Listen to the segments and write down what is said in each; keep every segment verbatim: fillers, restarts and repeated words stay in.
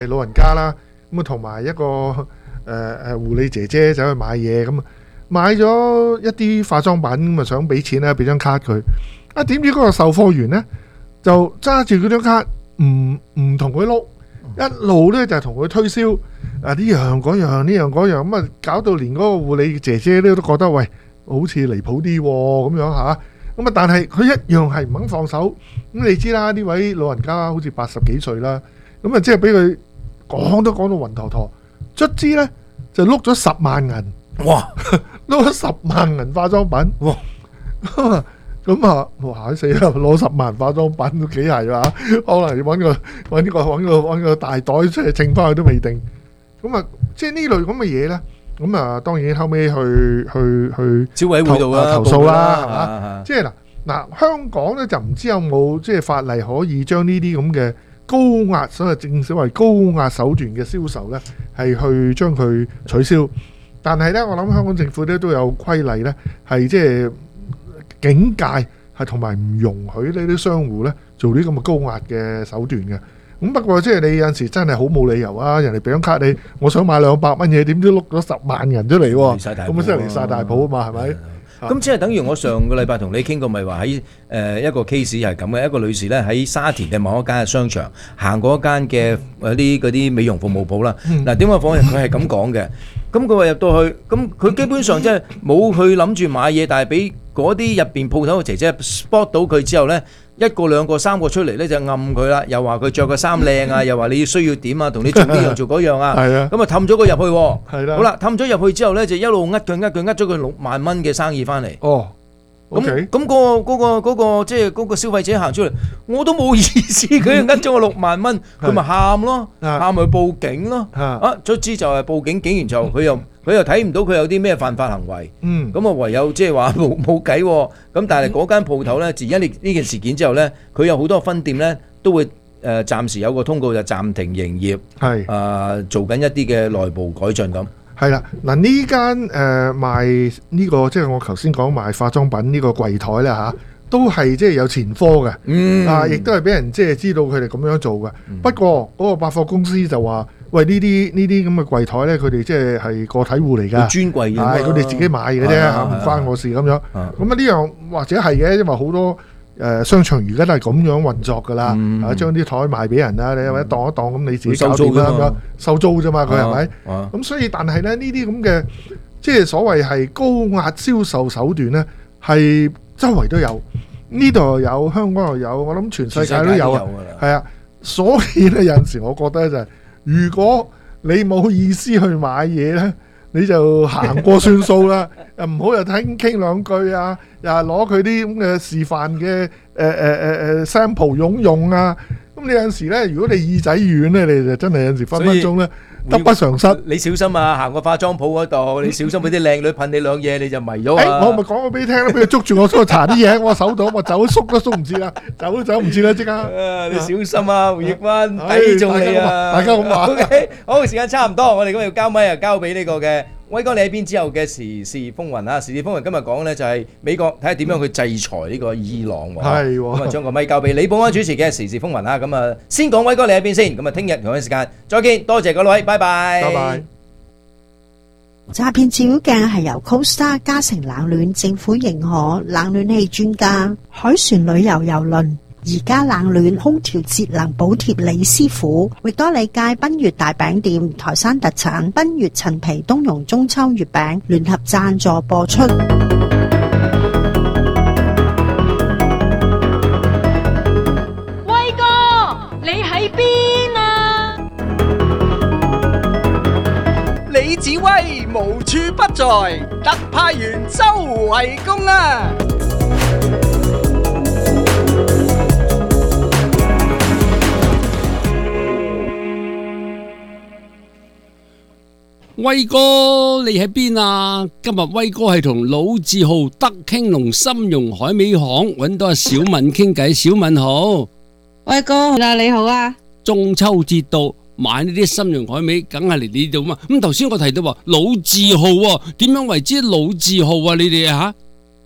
老人家啦，咁啊同埋一個誒誒護理姐姐走去買嘢，咁啊買咗一啲化妝品，咁啊想俾錢咧，俾張卡佢。啊點知嗰個售貨員咧就揸住嗰張卡，唔唔同佢碌，一路咧就同佢推銷啊呢樣嗰樣呢樣嗰樣，咁啊搞到連嗰個護理姐姐咧都覺得喂好似離譜啲咁樣嚇。咁啊但係佢一樣係唔肯放手。咁你知啦，呢位老人家好似八十幾歲啦，咁啊即係俾佢講都講到暈陀陀，卒之咧就碌咗十萬銀， 哇！ 碌咗十萬銀化妝品， 哇！ 咁啊，哇死啦！攞十萬化妝品都幾係啊，可能要揾個揾個揾個揾個大袋出嚟稱翻去都未定。咁啊，即係呢類咁嘅嘢咧，咁啊當然後尾去去去消委會度啦投訴啦，係報啦嘛？即係嗱嗱香港咧就唔知有冇即係法例可以將呢啲咁嘅高壓所謂正所謂高壓手段嘅銷售咧，係去將佢取消。但係咧，我諗香港政府咧都有規例咧，係即係警戒係同埋唔容許呢啲商戶咧做啲咁嘅高壓嘅手段嘅。咁不過即係你有陣時真係好冇理由啊！人哋俾張卡你，我想買兩百蚊嘢，點知碌咗十萬人出嚟喎？咁啊真係離曬大譜啊嘛，係咪？ 咁即係等於我上個禮拜同你傾過，咪話喺誒一個 case 係咁嘅，一個女士咧喺沙田嘅某一間嘅商場行過一間嘅嗰啲嗰啲美容服務鋪啦。嗱點解講佢係咁講嘅？咁佢話入到去，咁佢基本上即係冇去諗住買嘢，但係俾嗰啲入邊鋪頭嘅姐姐 spot 到佢之後咧，一個兩個三個出嚟咧就暗佢啦，又話佢著個衫靚啊，又話你需要點啊，同你做呢樣做嗰樣啊，咁啊氹咗佢入去喎， 係啦， 好啦，氹咗入去之後咧就一路呃佢呃佢呃咗佢六萬蚊嘅生意翻嚟。 哦， 咁咁嗰個嗰個嗰個即係嗰個消費者行出嚟，我都冇意思，佢呃咗我六萬蚊，佢咪喊咯，喊咪報警咯，啊，卒之就係報警，警完就佢又佢又睇唔到佢有啲咩犯法行為，咁啊唯有即係話冇冇計喎，咁但係嗰間鋪頭咧，自因呢呢件事件之後咧，佢有好多分店咧都會誒暫時有個通告就暫停營業，係誒做緊一啲嘅內部改進咁。 係啦，嗱呢間誒賣呢個即係我頭先講賣化妝品呢個櫃台咧嚇，都係即係有前科嘅， 嗯啊，亦都係俾人即係知道佢哋咁樣做嘅。不過嗰個百貨公司就話：喂，呢啲呢啲咁嘅櫃台咧，佢哋即係係個體戶嚟㗎， 專櫃嘅， 係佢哋自己買嘅啫嚇，唔關我事咁樣。咁啊呢樣或者係嘅，因為好多誒商場而家都係咁樣運作㗎啦，啊將啲台賣俾人啦，你或者當一當咁你自己搞掂啦咁樣，收租啫嘛，佢係咪？咁所以但係咧呢啲咁嘅即係所謂係高壓銷售手段咧，係周圍都有，呢度又有，香港又有，我諗全世界都有啊，係啊，所以咧有陣時我覺得就係，如果你冇意思去買嘢咧，你就行過算數啦，又唔好又聽傾兩句啊，又係攞佢啲咁嘅示範嘅誒誒誒誒 sample 用用啊，咁你有陣時咧，如果你耳仔軟咧，你就真係有陣時分分鐘咧得不償失。 你小心啊，行個化妝鋪嗰度，你小心俾啲靚女噴你兩嘢，你就迷咗啊！ 我咪講過俾你聽咯，俾佢捉住我出去搽啲嘢喺我手度，我走縮都縮唔切啦，走都走唔切啦，即刻。 你小心啊，胡奕斌，睇中你啊！ 大家咁話。 OK，好，時間差唔多，我哋今日要交咪啊，交俾呢個嘅威哥你喺邊之後嘅時事風雲啊！時事風雲今日講咧就係美國睇下點樣去制裁呢個伊朗喎。係喎。咁啊，將個咪交俾李寶安主持嘅時事風雲啊！咁啊，先講威哥你喺邊先。咁啊，聽日同一時間再見，多謝各位，拜拜。 拜拜。 詐騙照嘅係由 Costa 嘉誠冷暖政府認可冷暖氣專家海船旅遊郵輪而家冷暖空調節能補貼李師傅，域多利街賓悅大餅店台山特產賓悅陳皮冬蓉中秋月餅聯合贊助播出。 威哥，你喺邊啊？ 李子威無處不在，特派員周圍公啊！ 威哥，你喺邊啊？今日威哥係同老字號德興隆參茸海味行揾到阿小敏傾偈。小敏好， 威哥啦，你好啊！ 中秋節到，買呢啲參茸海味，梗係嚟呢度嘛。咁頭先我提到話老字號喎，點樣為之老字號啊？你哋啊吓？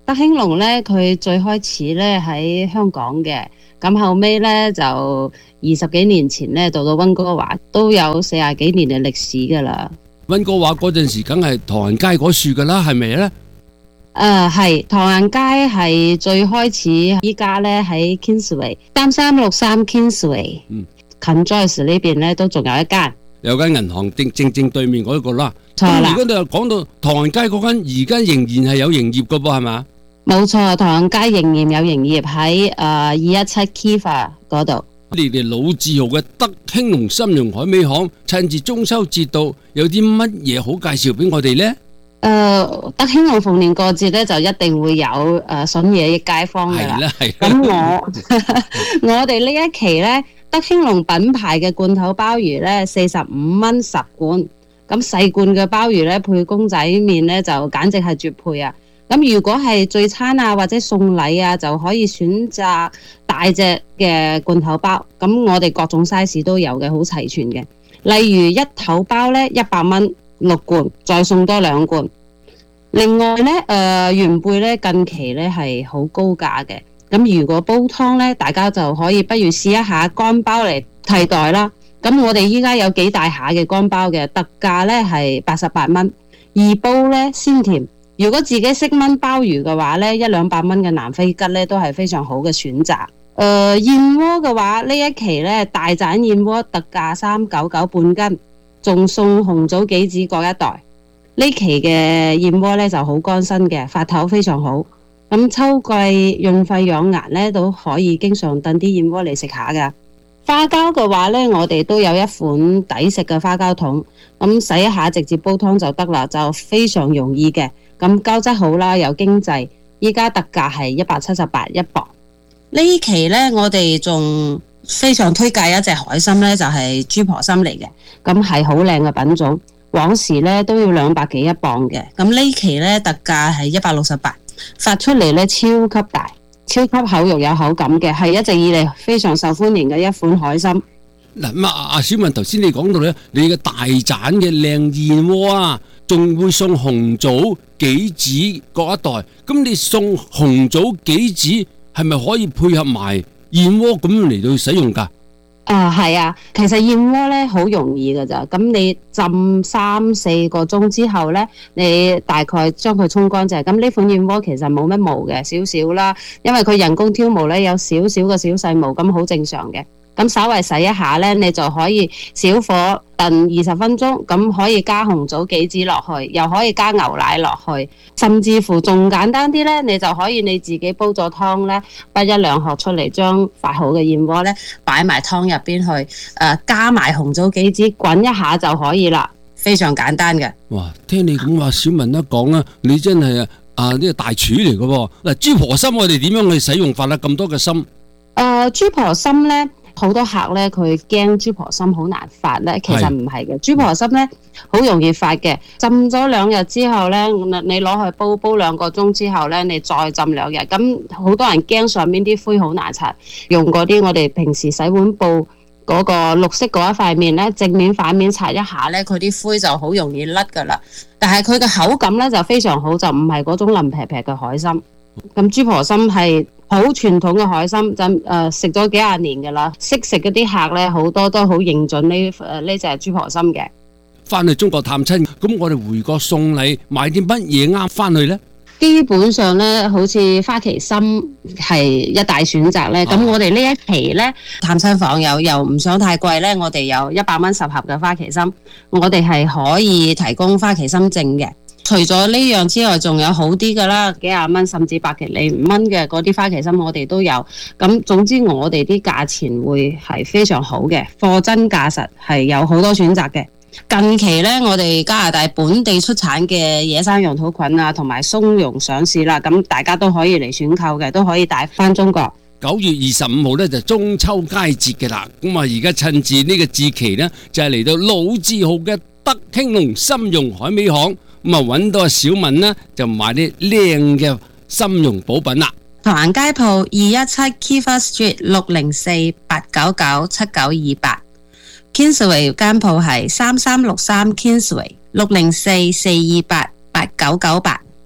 德興隆咧，佢最開始咧喺香港嘅，咁後尾咧就二十幾年前咧到到溫哥華，都有四十幾年嘅歷史噶啦。 溫哥華嗰陣時，梗係唐人街嗰處噶啦，係咪咧？ 誒係唐人街係最開始，依家咧喺 Kingsway 三三六三 Kingsway，嗯，近 Joyce 呢邊咧都仲有一間， 有間銀行正正正對面嗰個啦。 錯啦。 而家你又講到唐人街嗰間，而家仍然係有營業噶噃，係嘛？ 冇錯，唐人街仍然有營業喺誒二一七 Kiva 嗰度。 你哋老字號嘅德興隆參茸海味行，趁住中秋節到，有啲乜嘢好介紹俾我哋呢？ 誒、呃，德興隆逢年過節咧，就一定會有誒筍嘢益街坊㗎啦。咁我我哋呢一期咧，德興隆品牌嘅罐頭鮑魚咧，四十五蚊十罐。咁細罐嘅鮑魚咧，配公仔麵咧，就簡直係絕配啊！咁如果係聚餐啊或者送禮啊，就可以選擇大隻嘅罐頭包。咁我哋各種 size 都有嘅，好齊全嘅。例如一頭包咧一百蚊六罐，再送多兩罐。另外咧，誒、呃、元貝咧近期咧係好高價嘅。咁如果煲湯咧，大家就可以不如試一下乾包嚟替代啦。咁我哋依家有幾大下嘅乾包嘅，特價咧係八十八蚊，二煲咧鮮甜。如果自己識炆鮑魚嘅話咧，一兩百蚊嘅南非桔咧都係非常好嘅選擇。誒、呃、燕窩嘅話，呢一期咧大盞燕窩特價三九九半斤，仲送紅棗杞子各一袋。呢期嘅燕窩咧就好乾身嘅，發頭非常好。咁秋季潤肺養顏咧都可以經常燉啲燕窩嚟食下噶。花膠嘅話咧，我哋都有一款抵食嘅花膠桶，咁洗一下直接煲湯就得啦，就非常容易嘅。咁膠質好啦，又經濟，依家特價係一百七十八一磅。呢期呢，我哋仲非常推介一隻海參呢，就係豬婆參嚟嘅，咁係好靚嘅品種。往時呢都要兩百幾一磅嘅，咁呢期呢特價係一百六十八，發出嚟呢超級大，超級厚肉有口感嘅，係一直以嚟非常受歡迎嘅一款海參。 嗱咁啊，阿小文頭先你講到咧，你嘅大盞嘅靚燕窩啊，仲會送紅棗杞子各一袋。咁你送紅棗杞子係咪可以配合埋燕窩咁嚟到使用㗎？ 啊，係啊，其實燕窩咧好容易㗎咋，咁你浸三四個鐘之後咧，你大概將佢沖乾淨。咁呢款燕窩其實冇乜毛嘅，少少啦，因為佢人工挑毛咧有少少嘅小細毛，咁好正常嘅。咁稍微洗一下咧，你就可以小火燉二十分鐘，咁可以加紅棗杞子落去，又可以加牛奶落去，甚至乎仲簡單啲咧，你就可以你自己煲咗湯咧，滗一兩殼出嚟，將發好嘅燕窩咧擺埋湯入邊去，誒、呃、加埋紅棗杞子滾一下就可以啦，非常簡單嘅。 哇！聽你咁話，小文一講啊，你真係啊啊呢個大廚嚟嘅喎。嗱，豬婆參我哋點樣去使用法啦？咁多嘅參，誒、 呃、豬婆參咧。好多客咧，佢驚豬婆參好難發咧，其實唔係嘅。豬婆參咧好容易發嘅，浸咗兩日之後咧，你攞去煲煲兩個鐘之後咧，你再浸兩日。咁好多人驚上面啲灰好難擦，用嗰啲我哋平時洗碗布嗰個綠色嗰一塊面咧，正面反面擦一下咧，佢啲灰就好容易甩噶啦。但係佢嘅口感咧就非常好，就唔係嗰種腍劈劈嘅海參。咁豬婆參係好傳統嘅海參，就誒食咗幾廿年噶啦，識食嗰啲客咧好多都好認準呢誒呢隻豬婆參嘅。 翻去中國探親，咁我哋回國送禮買啲乜嘢啱翻去咧？ 基本上咧，好似花旗參係一大選擇咧。咁、啊、我哋呢一期咧探親訪友又唔想太貴咧，我哋有一百蚊十盒嘅花旗參，我哋係可以提供花旗參證嘅。除咗呢樣之外，仲有好啲噶啦，幾廿蚊甚至百幾零蚊嘅嗰啲花旗參我哋都有。咁總之我哋啲價錢會係非常好嘅，貨真價實，係有好多選擇嘅。近期呢，我哋加拿大本地出產嘅野生羊肚菌啊，同埋松茸上市啦，咁大家都可以嚟選購嘅，都可以帶翻中國。 九月二十五號呢，就中秋佳節嘅啦，咁啊而家趁住呢個節期呢，就係、是、嚟到老字號嘅德興隆參茸海味行。咁啊，揾到阿小文呢，就買啲靚嘅參茸補品啦。 唐人街鋪二一七 Kiva Street 六零四八九九七九二八 ，Kingsway 間鋪係三三六三 Kingsway 六零四四二八八九九八。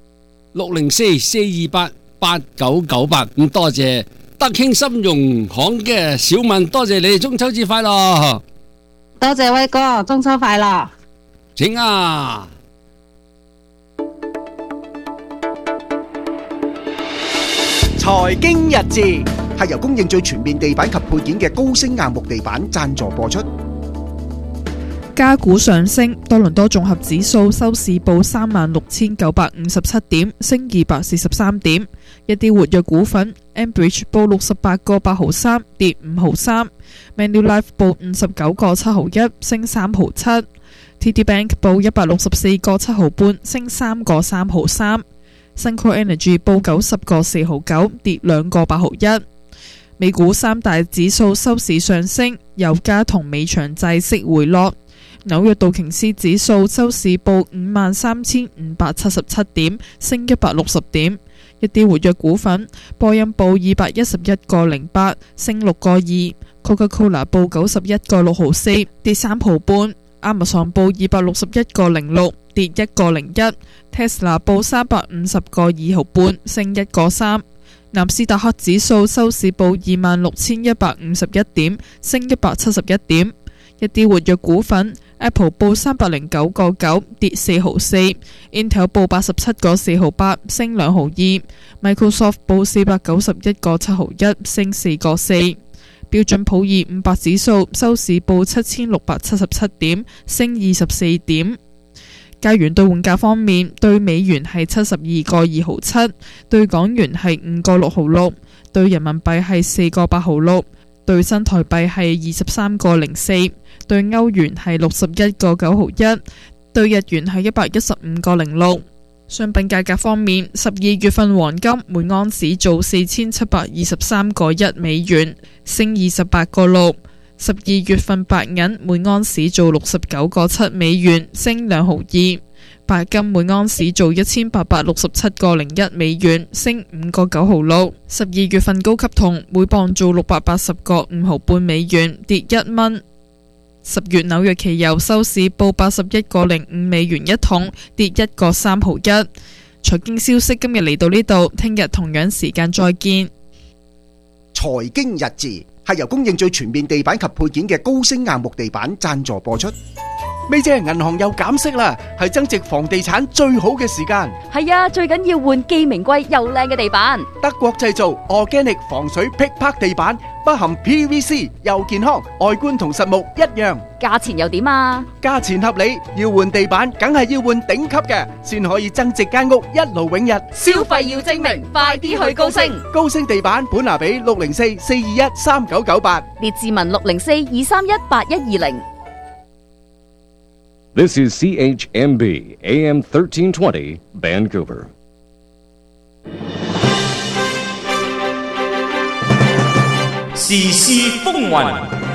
六零四四二八八九九八。咁多謝德興金融行嘅小文，多謝你哋中秋節快樂。 多謝威哥，中秋快樂。 請啊！ 財經日誌係由供應最全面地板及配件嘅高升硬木地板贊助播出。 加股上升，多倫多綜合指數收市報三萬六千九百五十七點，升二百四十三點。一啲活躍股份 ，Enbridge 報六十八個八毫三，跌五毫三 ；Manulife 報五十九個七毫一，升三毫七 ；T D Bank 報一百六十四個七毫半，升三個三毫三 ；Suncor Energy 報九十個四毫九，跌兩個八毫一。美股三大指數收市上升，油價同美長債息回落。紐約道瓊斯指數收市報五萬三千五百七十七點，升一百六十點。一啲活躍股份，波音報二百一十一個零八，升六個二 ；Coca-Cola 報九十一個六毫四，跌三毫半；Amazon 報二百六十一個零六，跌一個零一；Tesla 報三百五十個二毫半，升一個三。納斯達克指數收市報二萬六千一百五十一點，升一百七十一點。一啲活躍股份 ，Apple 報三百零九個九，跌四毫四 ；Intel 報八十七個四毫八，升兩毫二 ；Microsoft 報四百九十一個七毫一，升四個四。標準普爾五百指數收市報七千六百七十七點，升二十四點。加元兌換價方面，對美元係七十二個二毫七，對港元係五個六毫六，對人民幣係四個八毫六。對新台幣係二十三個零四，對歐元係六十一個九毫一，對日元係一百一十五個零六。商品價格方面，十二月份黃金每盎司做四千七百二十三個一美元，升二十八個六；十二月份白銀每盎司做六十九個七美元，升兩毫二。白金每盎司做一千八百六十七個零一美元，升五個九毫六。十二月份高級銅每磅做六百八十個五毫半美元，跌一蚊。十月紐約期油收市報八十一個零五美元一桶，跌一個三毫一。財經消息今日嚟到呢度，聽日同樣時間再見。 財經日誌係由供應最全面地板及配件嘅高升硬木地板贊助播出。咪姐，銀行又減息啦，係增值房地產最好嘅時間。 係啊，最緊要換既名貴又靚嘅地板。 德國製造 Organic 防水劈拍地板，不含 P V C， 又健康，外觀同實木一樣。 價錢又點啊？ 價錢合理，要換地板梗係要換頂級嘅，先可以增值間屋一勞永逸。 消費要精明，快啲去高升。 高升地板本拿比六零四四二一三九九八， 列治文六零四二三一八一二零。 This is C H M B A M thirteen twenty Vancouver. 時事風雲，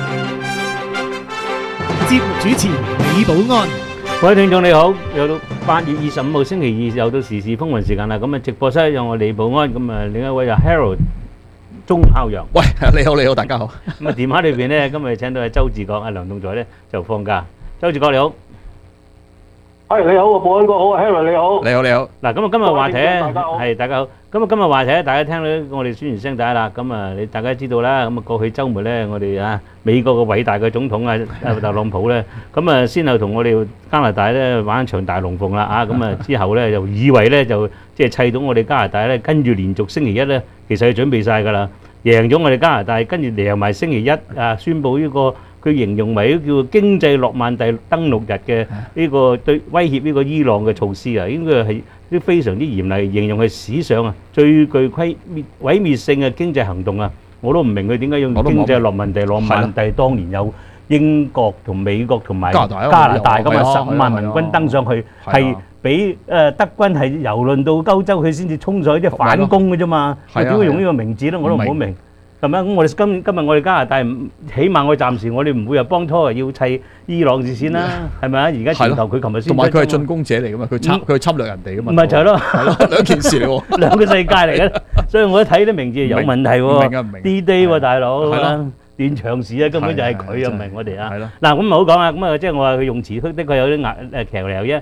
節目主持李寶安。 各位聽眾你好，又到八月二十五號星期二，又到時事風雲時間啦。咁啊，直播室有我李寶安，咁啊，另一位就 Harold 鐘孝陽。 喂，你好，你好，大家好。 咁啊，電話裏邊咧，今日請到係周志國，阿梁棟在咧就放假。周志國你好。 係你好，保安哥好 ，Harry 你好， 你好你好。 嗱，咁啊今日話題咧係大家好，咁啊今日話題咧大家聽到我哋宣傳聲帶啦，咁啊你大家知道啦，咁啊過去週末咧我哋啊美國嘅偉大嘅總統啊特朗普咧，咁啊先後同我哋加拿大咧玩一場大龍鳳啦啊，咁啊之後咧就以為咧就即係砌到我哋加拿大咧，跟住連續星期一咧其實係準備曬㗎啦，贏咗我哋加拿大，跟住贏埋星期一啊宣佈呢個。佢形容為叫經濟諾曼第登陸日嘅呢個對威脅呢個伊朗嘅措施啊，應該係啲非常之嚴厲，形容係史上啊最具規滅毀滅性嘅經濟行動啊！我都唔明佢點解用經濟諾曼第諾曼第當年有英國同美國同埋加拿大咁啊十五萬民軍登上去，係俾誒德軍係遊輪到歐洲，佢先至衝上去即係反攻嘅啫嘛。點解用呢個名字咧？我都唔好明。係咪？咁我哋今今日我哋加拿大，起碼我暫時我哋唔會話幫拖，要砌伊朗字先啦，係咪啊？而家前頭佢琴日先， 同埋佢係進攻者嚟噶嘛，佢侵佢侵略人哋噶嘛， 唔係就係咯， 係咯，兩件事嚟喎， 兩個世界嚟嘅，所以我一睇啲名字有問題喎，明啊唔明 D-Day 喎大佬，段長時啊根本就係佢啊，唔係我哋啊。嗱咁唔好講啊，咁啊即係我話佢用詞的確有啲壓誒騎呢啫。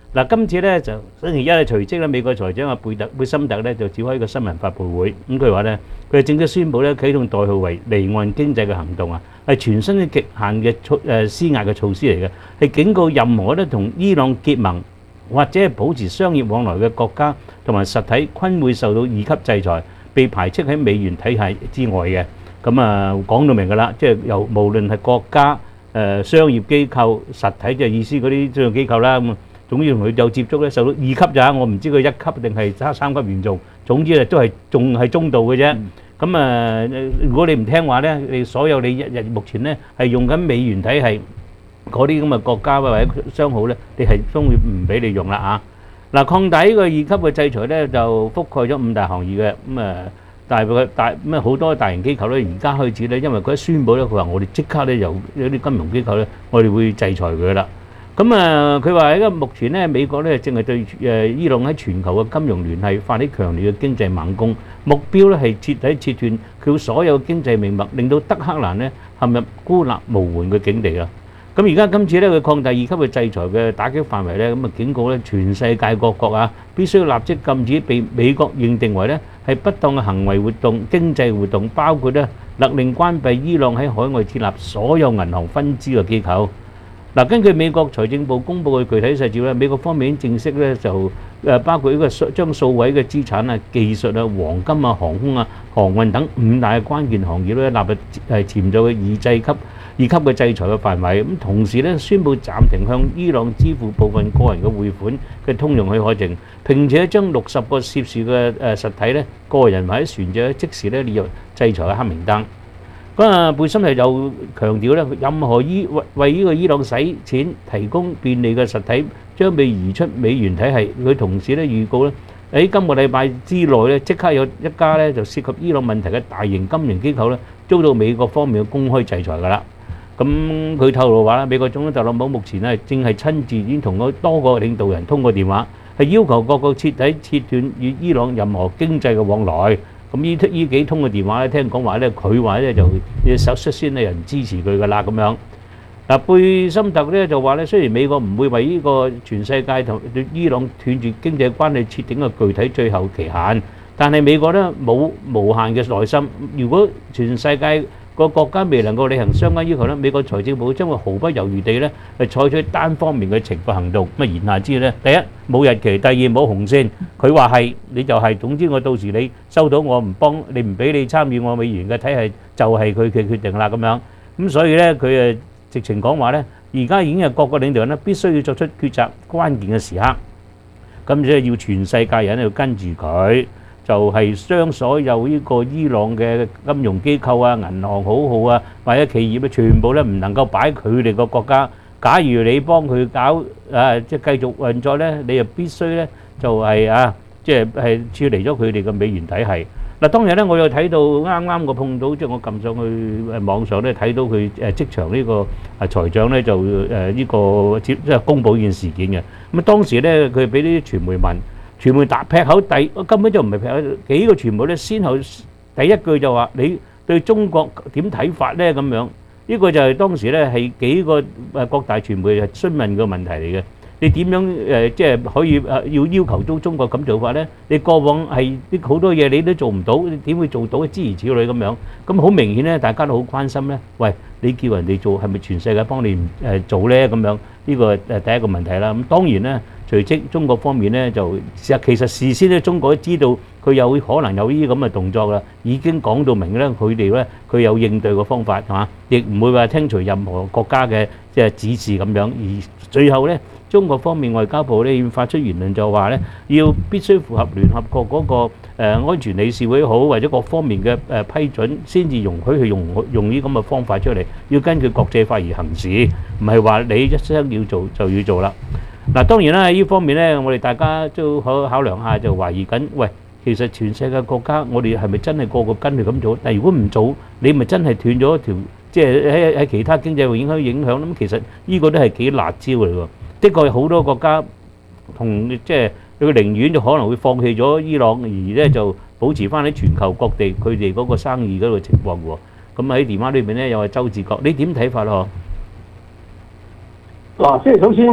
嗱，今次咧就星期一係隨即咧，美國財長阿貝特貝森特咧就召開一個新聞發佈會，咁佢話咧，佢正式宣布咧啟動代號為離岸經濟嘅行動啊，係全新嘅極限嘅措誒施壓嘅措施嚟嘅，係警告任何咧同伊朗結盟或者係保持商業往來嘅國家同埋實體，均會受到二級制裁，被排斥喺美元體系之外嘅。咁啊講到明㗎啦，即係由無論係國家、誒商業機構、實體，即係意思嗰啲商業機構啦咁。總之同佢有接觸咧，受到二級咋，我唔知佢一級定係三三級嚴重。總之咧都係仲係中度嘅啫。咁啊，如果你唔聽話咧，你所有你日日目前咧係用緊美元體系嗰啲咁嘅國家或者商號咧，你係將會唔俾你用啦啊！嗱，擴大呢個二級嘅制裁咧，就覆蓋咗五大行業嘅咁啊，但係佢大咁啊好多大型機構咧，而家開始咧，因為佢一宣佈咧，佢話我哋即刻咧由有啲金融機構咧，我哋會制裁佢啦。咁啊，佢話喺個目前咧，美國咧正係對誒伊朗喺全球嘅金融聯繫發起強烈嘅經濟猛攻，目標咧係徹底切斷佢所有經濟命脈，令到德黑蘭咧陷入孤立無援嘅境地啊！咁而家今次咧，佢擴大二級嘅制裁嘅打擊範圍咧，咁啊警告咧全世界各國啊，必須要立即禁止被美國認定為咧係不當嘅行為活動、經濟活動，包括咧勒令關閉伊朗喺海外設立所有銀行分支嘅機構。嗱，根據美國財政部公佈嘅具體細節咧，美國方面已經正式咧就誒包括呢個將數位嘅資產啊、技術啊、黃金啊、航空啊、航運等五大嘅關鍵行業咧納入係潛在嘅二制級二級嘅制裁嘅範圍。咁同時咧宣布暫停向伊朗支付部分個人嘅匯款嘅通用許可證，並且將六十個涉事嘅誒實體咧個人或者船隻即時咧列入制裁嘅黑名單。咁啊，貝森特又強調咧，任何伊為為呢個伊朗使錢提供便利嘅實體將被移出美元體系。佢同時咧預告咧，喺今個禮拜之內咧，即刻有一家咧就涉及伊朗問題嘅大型金融機構咧，遭到美國方面嘅公開制裁㗎啦。咁佢透露話咧，美國總統特朗普目前咧正係親自已經同咗多個領導人通過電話，係要求各個徹底切斷與伊朗任何經濟嘅往來。咁呢呢幾通嘅電話咧，聽講話咧，佢話咧就首率先有人支持佢噶啦咁樣。嗱，貝森特咧就話咧，雖然美國唔會為呢個全世界同對伊朗斷絕經濟關係設定個具體最後期限，但係美國咧冇無限嘅耐心。如果全世界個國家未能夠履行相關要求咧，美國財政部將會毫不猶豫地咧係採取單方面嘅懲罰行動。咁啊言下之意咧，第一冇日期，第二冇紅線。佢話係你就係，總之我到時你收到我唔幫你唔俾你參與我美元嘅體系，就係佢嘅決定啦咁樣。咁所以咧佢誒直情講話咧，而家已經係各個領導人咧必須要作出抉擇關鍵嘅時刻，咁即係要全世界人要跟住佢。就係將所有呢個伊朗嘅金融機構啊、銀行好號啊，或者企業咧，全部咧唔能夠擺佢哋個國家。假如你幫佢搞啊，即係繼續運作咧，你就必須咧就係啊，即係係撤離咗佢哋嘅美元體系。嗱，當日咧我有睇到啱啱我碰到，即係我撳上去誒網上咧睇到佢誒即場呢個啊財長咧就誒呢個接即係公佈呢件事件嘅。咁啊當時咧佢俾啲傳媒問。傳媒答劈口第根本就唔係劈口，幾個傳媒咧先後第一句就話你對中國點睇法咧咁樣，呢個就係當時咧係幾個誒各大傳媒係詢問嘅問題嚟嘅。你點樣誒即係可以誒要要求到中國咁做法咧？你過往係啲好多嘢你都做唔到，你點會做到？諸如此類咁樣，咁好明顯咧，大家都好關心咧。喂，你叫人哋做係咪全世界幫你誒做咧？咁樣呢個誒第一個問題啦。咁當然咧。隨即中國方面咧就其實其實事先咧中國都知道佢有可能有呢啲咁嘅動作啦，已經講到明咧佢哋咧佢有應對嘅方法係嘛，亦唔會話聽隨任何國家嘅即係指示咁樣。而最後咧中國方面外交部咧要發出言論就話咧要必須符合聯合國嗰個誒安全理事會好或者各方面嘅誒批准先至容許佢用用呢咁嘅方法出嚟，要根據國際法而行事，唔係話你一聲要做就要做啦。嗱，當然啦，喺呢方面咧，我哋大家都可考量下，就懷疑緊，喂，其實全世界國家，我哋係咪真係個個跟佢咁做？但係如果唔做，你咪真係斷咗一條，即係喺喺其他經濟會影響影響。咁其實呢個都係幾辣招嚟喎。的確好多國家同即係佢寧願就可能會放棄咗伊朗，而咧就保持翻喺全球各地佢哋嗰個生意嗰個情況喎。咁喺電話裏邊咧，又係周志國，你點睇法咯？ 嗱，即係首先。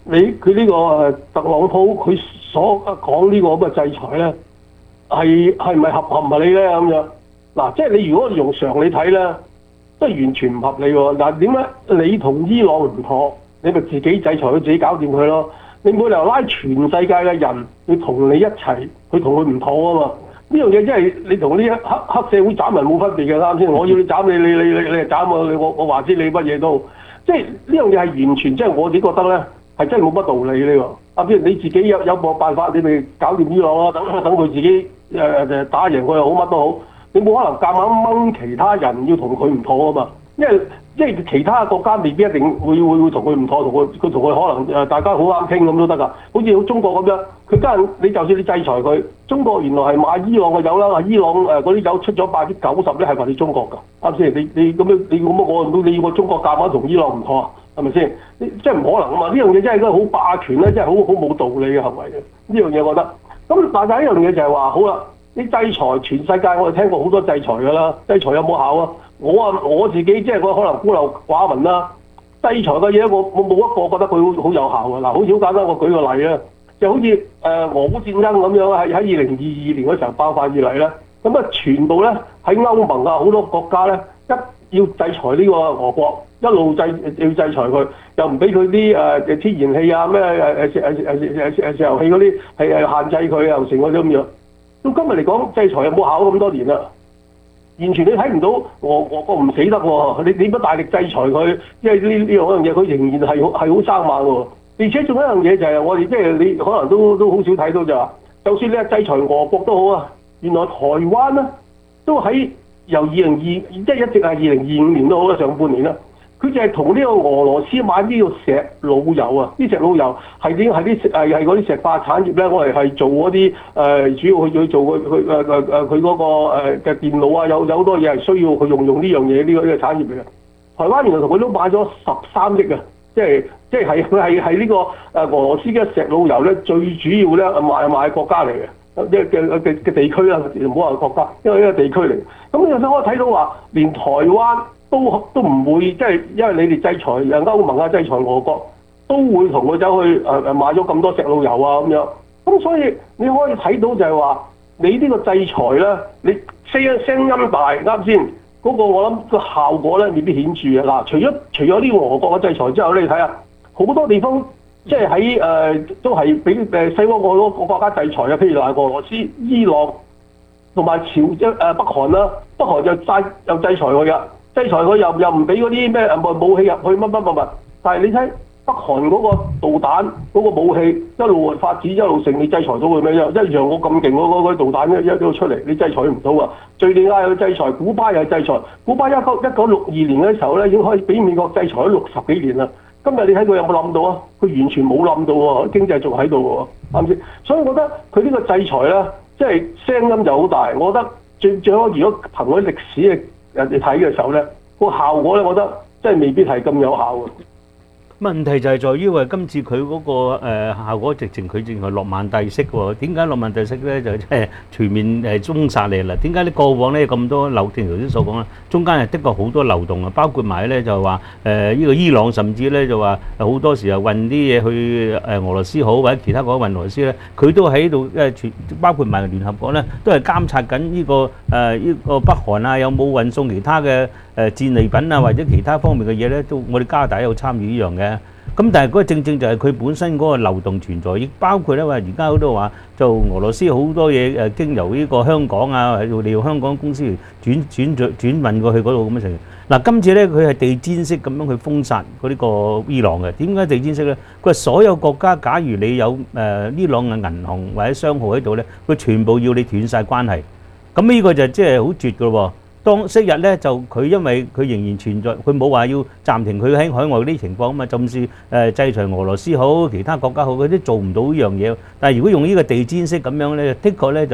你佢呢個誒特朗普佢所講呢個咁嘅制裁咧，係係咪合合唔合理咧咁樣？嗱，即係你如果用常理睇咧，都係完全唔合理喎。嗱，點解你同伊朗唔妥，你咪自己制裁佢，自己搞掂佢咯？你冇理由拉全世界嘅人要同你一齊去同佢唔妥啊嘛！呢樣嘢真係你同呢黑黑社會斬人冇分別嘅，啱先？我要你斬你，你你你你係斬我，我我話知你乜嘢都，即係呢樣嘢係完全即係我自己覺得咧，係真係冇乜道理呢個。啱先？你自己有有冇辦法，你咪搞掂伊朗咯，等等佢自己誒誒打贏佢又好，乜都好。你冇可能夾硬掹其他人要同佢唔妥啊嘛，因為即係其他國家未必一定會會會同佢唔妥，同佢佢同佢可能誒大家好啱傾咁都得㗎。好似好中國咁樣，佢家人你就算你制裁佢，中國原來係買伊朗嘅油啦，伊朗誒嗰啲油出咗百分之九十咧係賣你中國㗎，啱先？你你咁樣你咁樣我唔到你要個中國夾硬同伊朗唔妥啊？係咪先？即係唔可能啊嘛！呢樣嘢真係一個好霸權咧，真係好好冇道理嘅行為嘅。呢樣嘢我覺得。咁但係一樣嘢就係話，好啦。啲制裁全世界，我哋聽過好多制裁㗎啦。制裁有冇效啊？我啊我自己即係我可能孤陋寡聞啦。制裁嘅嘢，我我冇一個覺得佢好好有效㗎。嗱，好似好簡單，我舉個例啊，就好似誒俄烏戰爭咁樣，喺喺二零二二年嗰時候爆發以嚟咧，咁啊全部咧喺歐盟啊好多國家咧一要制裁呢個俄國，一路制要制裁佢，又唔俾佢啲誒天然氣啊咩誒誒誒誒誒石油氣嗰啲係誒限制佢啊，成嗰啲咁樣。到今日嚟講，制裁有冇效咁多年啦？完全你睇唔到俄俄國唔死得喎，你點不大力制裁佢？因為呢呢樣樣嘢，佢仍然係好係好生猛喎。而且仲有一樣嘢就係我哋即係你可能都都好少睇到就話，就算你係制裁俄國都好啊，原來台灣咧都喺由二零二即係一直係二零二五年都好啦，上半年啦。佢就係同呢個俄羅斯買呢個石老油啊！啲石老油係點係啲係係嗰啲石化產業咧，我哋係做嗰啲誒，主要去去做佢佢誒誒誒佢嗰個誒嘅電腦啊，有有好多嘢係需要去用用呢樣嘢呢個呢個產業嚟嘅。台灣原來同佢都買咗十三億啊！即係即係係佢係係呢個誒俄羅斯嘅石老油咧，最主要咧賣賣國家嚟嘅，即係嘅嘅嘅地區啦，唔好話國家，因為呢個地區嚟。咁你就想我睇到話，連台灣都都唔會，即係因為你哋制裁誒歐盟啊，制裁俄國，都會同佢走去誒誒買咗咁多石老油啊咁樣。咁所以你可以睇到就係話，你呢個制裁咧，你聲聲音大啱先，嗰、那個我諗個效果咧未必顯著嘅。嗱，除咗除咗呢個俄國嘅制裁之後咧，你睇下好多地方即係喺誒都係俾誒西方好多個國家制裁啊，譬如話俄羅斯、伊朗同埋朝即誒北韓啦，北韓就制又制裁佢㗎。制裁佢又又唔俾嗰啲咩誒武器入去乜乜乜乜，但係你睇北韓嗰個導彈嗰個武器一路發展一路成，你制裁到佢咩？一一樣我咁勁嗰嗰啲導彈一一路出嚟，你制裁唔到啊！敍利亞又制裁，古巴又制裁，古巴一九一九六二年嘅時候咧已經可以俾美國制裁咗六十幾年啦。今日你睇佢有冇冧到啊？佢完全冇冧到喎，經濟仲喺度喎，啱唔啱？所以我覺得佢呢個制裁咧，即係聲音就好大。我覺得最最好如果憑嗰啲歷史嘅人哋睇嘅時候咧，個效果咧，我覺得真係未必係咁有效嘅。 問題就係在於話今次佢嗰個誒效果直情佢淨係諾曼第式喎。點解諾曼第式咧就即係全面誒封殺你啦？點解你過往咧咁多漏洞？頭先所講啦，中間係的確好多漏洞啊，包括埋咧就話誒呢個伊朗，甚至咧就話好多時候運啲嘢去誒俄羅斯好或者其他國家運俄羅斯咧，佢都喺度誒全包括埋聯合國咧，都係監察緊呢個誒呢個北韓啊有冇運送其他嘅誒戰利品啊或者其他方面嘅嘢咧，都我哋加拿大有參與呢樣嘅。咁但係嗰個正正就係佢本身嗰個漏洞存在，亦包括咧話而家好多話就俄羅斯好多嘢誒經由呢個香港啊，利用香港公司轉轉轉轉運過去嗰度咁樣成。嗱，今次咧佢係地毯式咁樣去封殺嗰呢個伊朗嘅。點解地毯式咧？佢話所有國家，假如你有誒伊朗嘅銀行或者商號喺度咧，佢全部要你斷晒關係。咁呢個就即係好絕㗎喎。當昔日咧就佢因為佢仍然存在，佢冇話要暫停佢喺海外嗰啲情況啊嘛，甚至誒制裁俄羅斯好，其他國家好，佢都做唔到呢樣嘢。但係如果用呢個地毯式咁樣咧，的確咧就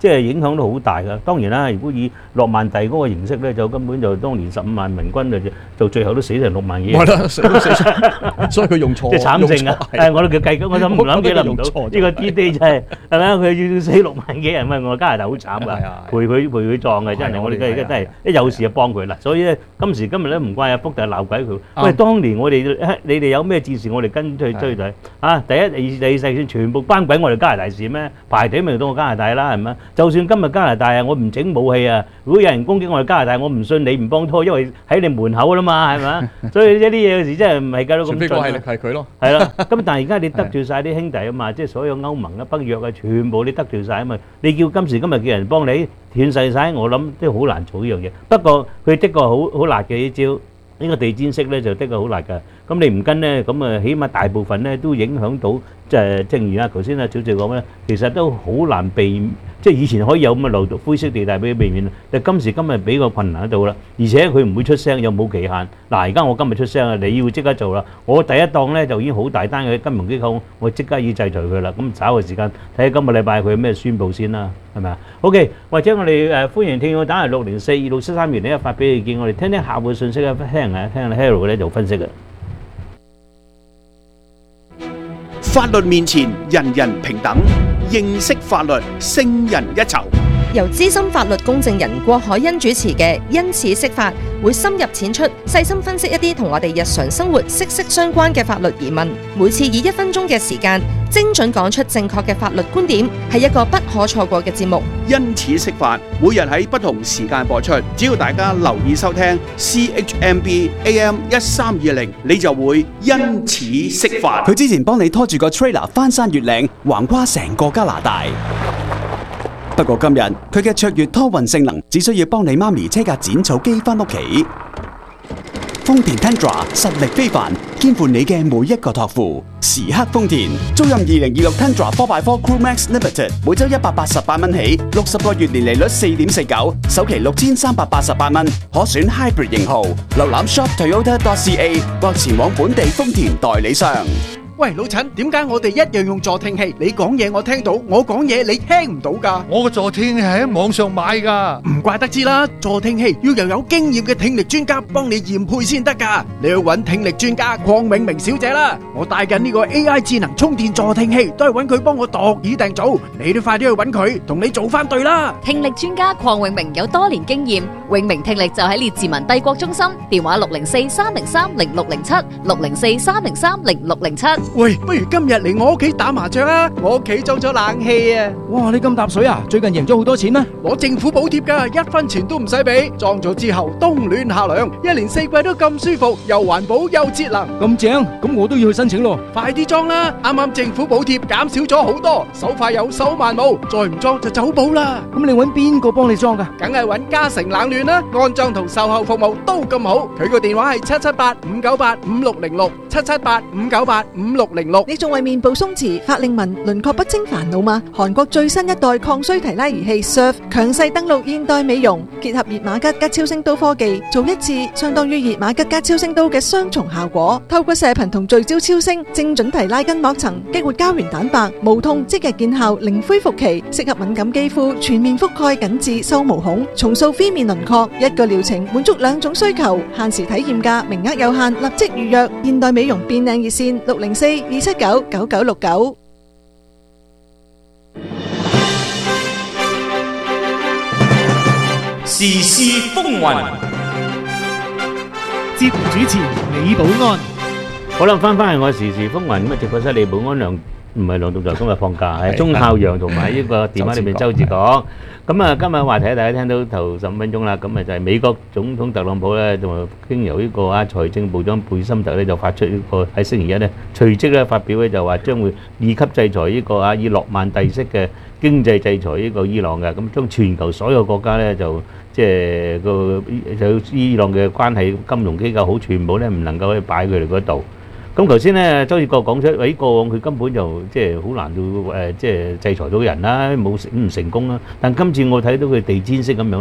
即係影響都好大㗎。當然啦，如果以諾曼第嗰個形式咧，就根本就當年十五萬明軍就就最後都死成六萬幾人。 係啦，死都死咗，所以佢用錯， 即係慘症啊！誒，我都叫計緊，我都唔諗幾諗唔到呢個 D-Day 真係係咪啊？佢要死六萬幾人，喂！我加拿大好慘㗎，陪佢陪佢葬嘅真係，我哋而家真係一有事就幫佢啦。所以咧，今時今日咧唔怪阿福就鬧鬼佢。喂，當年我哋你哋有咩戰事，我哋跟去追隊啊！第一、第二、第二世全部關鬼我哋加拿大事咩？排隊咪到我加拿大啦，係咪？就算今日加拿大啊，我唔整武器啊，如果有人攻擊我哋加拿大，我唔信你唔幫拖，因為喺你門口啦嘛，係咪？所以一啲嘢有時真係唔係計到咁盡。除非個係係佢咯。係啦，咁但係而家你得罪曬啲兄弟啊嘛，即係所有歐盟啊、北約啊，全部你得罪曬啊嘛。你叫今時今日叫人幫你斷曬曬，我諗都好難做呢樣嘢。不過佢的確好好辣嘅呢招。呢個地氈式咧就的確好辣㗎，咁你唔跟咧，咁啊起碼大部分咧都影響到，即係正如啊頭先啊小姐講咧，其實都好難避，即係以前可以有咁嘅漏洞灰色地帶俾佢避免，但係今時今日比較困難喺度啦，而且佢唔會出聲，又冇期限。嗱，而家我今日出聲啊，你要即刻做啦，我第一檔咧就已經好大單嘅金融機構，我即刻要制裁佢啦。咁稍後時間睇下今個禮拜佢有咩宣佈先啦，係咪啊 ？OK， 或者我哋誒歡迎聽眾打嚟六零四二六七三零一發俾意見，我哋聽聽客戶信息啊，聽下聽下 Harold 咧就分析嘅。 法律面前人人平等，認識法律勝人一籌。 由資深法律公證人郭海欣主持嘅《因此釋法》，會深入淺出，細心分析一啲同我哋日常生活息息相關嘅法律疑問。每次以一分鐘嘅時間，精準講出正確嘅法律觀點，係一個不可錯過嘅節目。 因此釋法，每日喺不同時間播出，只要大家留意收聽 C H M B A M 一三二零，你就會因此釋法。 佢之前幫你拖住個 trailer 翻山越嶺，橫跨成個加拿大。不過今日佢嘅卓越拖運性能，只需要幫你媽咪車架剪草機翻屋企。豐田 Tundra 實力非凡，肩負你嘅每一個託付。時刻豐田，租任二零二六 Tundra 四 by 四 Crew Max Limited， 每周一百八十八蚊起，六十個月年利率四點四九，首期六千三百八十八蚊，可選 Hybrid 型號。瀏覽 shop toyota dot c a 或前往本地豐田代理商。 喂，老陳，點解我哋一樣用助聽器？你講嘢我聽到，我講嘢你聽唔到㗎？ 我個助聽器係喺網上買㗎， 唔怪得知啦。助聽器要又有經驗嘅聽力專家幫你驗配先得㗎。你去揾聽力專家鄺永明小姐啦。我帶緊呢個 A I 智能充電助聽器，都係揾佢幫我度耳訂造。你都快啲去揾佢，同你做翻對啦。 聽力專家鄺永明有多年經驗，永明聽力就喺列治文帝國中心，電話六零四三零三零六零七六零四三零三零六零七。 喂，不如今日嚟我屋企打麻雀啊！我屋企裝咗冷氣啊！ 哇，你咁搭水啊？最近贏咗好多錢咩？ 攞政府補貼㗎，一分錢都唔使俾。裝咗之後冬暖夏涼，一年四季都咁舒服，又環保又節能。 咁正，咁我都要去申請咯。 快啲裝啦！啱啱政府補貼減少咗好多，手快有手慢冇，再唔裝就走寶啦。 咁你揾邊個幫你裝㗎？ 梗係揾嘉誠冷暖啦，安裝同售後服務都咁好。佢個電話係七七八五九八五六零六七七八五九八五六零六。 你仲為面部鬆弛、法令紋、輪廓不清煩惱嗎？韓國最新一代抗衰提拉儀器 Surf 強勢登陸現代美容，結合熱瑪吉加超聲刀科技，做一次相當於熱瑪吉加超聲刀嘅雙重效果。透過射頻同聚焦超聲，精準提拉筋膜層，激活膠原蛋白，無痛即日見效，零恢復期，適合敏感肌膚，全面覆蓋緊致收毛孔，重塑 V 面輪廓。一個療程滿足兩種需求，限時體驗價，名額有限，立即預約。現代美容變靚熱線六零四二七九九九六九。 時事風雲， 節目主持李寶安。 好啦，翻返去我時事風雲咁啊！直播室李寶安梁唔係梁棟在今日放假，係鐘孝陽同埋呢個電話裏面周志廣。咁啊，今日話題大家聽到頭十五分鐘啦，咁啊就係美國總統特朗普咧，就經由呢個啊財政部長貝森特咧就發出呢個喺星期一咧隨即咧發表咧就話將會二級制裁呢個啊以諾曼第式嘅經濟制裁呢個伊朗嘅，咁將全球所有國家咧就即係個就伊朗嘅關係金融機構好全部咧唔能夠去擺佢哋嗰度。咁頭先咧，周志國講出，喺過往佢根本就即係好難到誒，即係制裁到人啦，冇成唔成功啦。但今次我睇到佢地氈式咁樣咧，